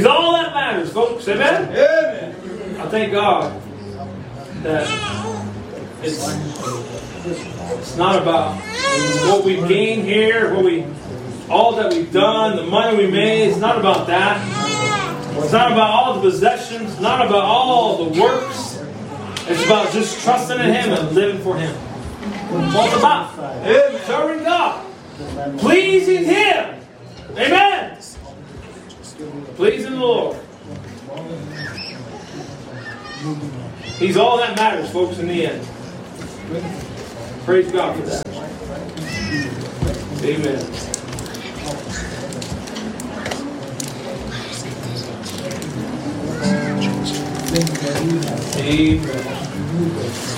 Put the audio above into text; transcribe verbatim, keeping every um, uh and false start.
He's all that matters, folks. Amen? Amen. I thank God that it's, it's not about what we gain here, what we, all that we've done, the money we made. It's not about that. It's not about all the possessions. It's not about all the works. It's about just trusting in Him and living for Him. It's all about Amen. Serving God. Pleasing Him. Amen. Pleasing the Lord. He's all that matters, folks, in the end. Praise God for that. Amen. Amen.